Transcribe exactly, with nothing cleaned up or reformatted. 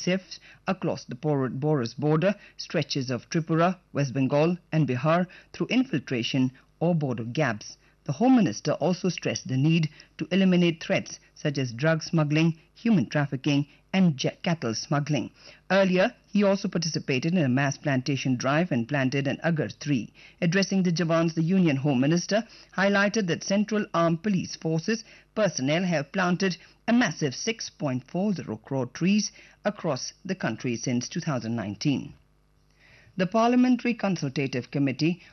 S Fs across the porous border stretches of Tripura, West Bengal and Bihar through infiltration or border gaps. The Home Minister also stressed the need to eliminate threats such as drug smuggling, human trafficking and cattle smuggling. Earlier, he also participated in a mass plantation drive and planted an agar tree. Addressing the Jawans, the Union Home Minister highlighted that Central Armed Police Forces personnel have planted a massive six point four zero crore trees across the country since two thousand nineteen. The Parliamentary Consultative Committee